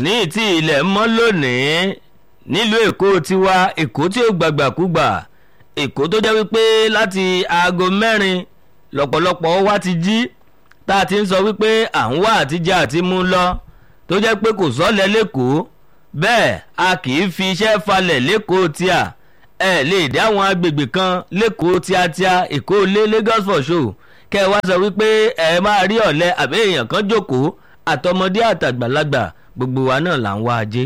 ní tí ilẹ̀ mọ́ lónìí nílùú èkó tiwa, èkó tí ó gbàgbàkúgbà, èkó tó jẹ́ wípé láti aago 4 lọ́pọ̀lọpọ̀ wa ti jí tá a ti ń sọ wípé à ń wá àtijọ́ àti mú lọ, tó jẹ́ pé kò sọ́lẹ̀ lẹ́kọ̀ọ́. Bẹ́ẹ̀ a kì í fi iṣẹ́ falẹ̀ lẹ́kọ̀ọ́ tíà, ẹ lè dé àwọn agbègbè kan lẹ́kọ̀ọ́ tíátíá èkó lé Lagos for show kẹ́ ẹ wá sọ wípé ẹ máa rí ọ̀lẹ àbí èèyàn kan jókòó, àtọmọdé àtàgbàlagbà gbogbo wa náà là ń wá ajé.